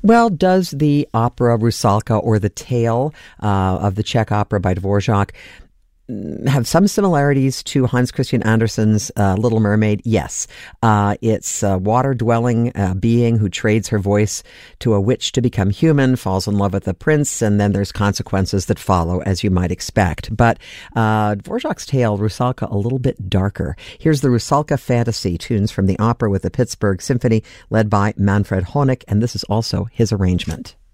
Well, does the opera Rusalka, or the tale of the Czech opera by Dvorak, have some similarities to Hans Christian Andersen's Little Mermaid? Yes. It's a water-dwelling being who trades her voice to a witch to become human, falls in love with a prince, and then there's consequences that follow, as you might expect. But Dvorak's tale, Rusalka, a little bit darker. Here's the Rusalka Fantasy, tunes from the opera with the Pittsburgh Symphony, led by Manfred Honeck, and this is also his arrangement.